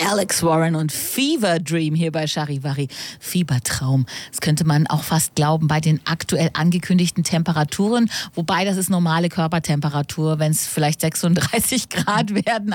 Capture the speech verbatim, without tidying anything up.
Alex Warren und Fever Dream hier bei Charivari. Fiebertraum. Das könnte man auch fast glauben bei den aktuell angekündigten Temperaturen. Wobei, das ist normale Körpertemperatur, wenn es vielleicht sechsunddreißig Grad werden.